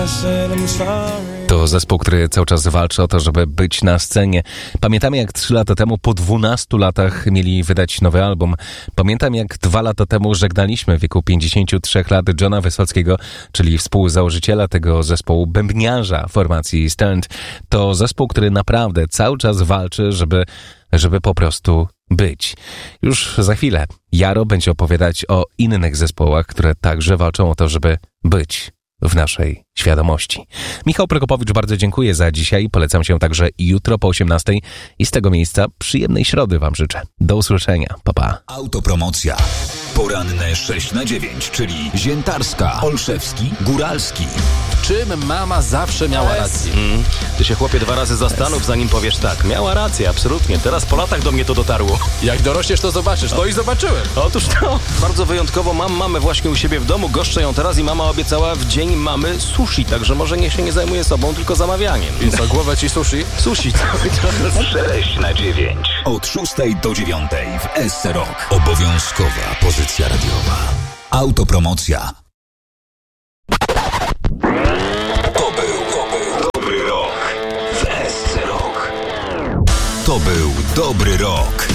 To zespół, który cały czas walczy o to, żeby być na scenie. Pamiętam, jak 3 lata temu, po 12 latach mieli wydać nowy album. Pamiętam, jak 2 lata temu żegnaliśmy w wieku 53 lat Johna Wysockiego, czyli współzałożyciela tego zespołu, bębniarza formacji Stern. To zespół, który naprawdę cały czas walczy, żeby po prostu być. Już za chwilę Jaro będzie opowiadać o innych zespołach, które także walczą o to, żeby być w naszej świadomości. Michał Prokopowicz, bardzo dziękuję za dzisiaj. Polecam się także jutro po 18:00 i z tego miejsca przyjemnej środy wam życzę. Do usłyszenia. Pa, pa. Autopromocja. Poranne 6/9, czyli Ziętarska, Olszewski, Góralski. Czym mama zawsze miała rację? Ty się, chłopie, 2 razy zastanów, zanim powiesz tak. Miała rację, absolutnie. Teraz po latach do mnie to dotarło. Jak dorośniesz, to zobaczysz. No i zobaczyłem. Otóż to, bardzo wyjątkowo mam mamę właśnie u siebie w domu, goszczę ją teraz i mama obiecała w dzień mamy sushi, także może niech się nie zajmuje sobą, tylko zamawianiem. I co, głowę ci sushi? Sushi cały czas. 6/9. Od 6 do 9 w SC Rock. Obowiązkowa pozycja radiowa. Autopromocja. To był dobry rok w SC Rock. To był dobry rok.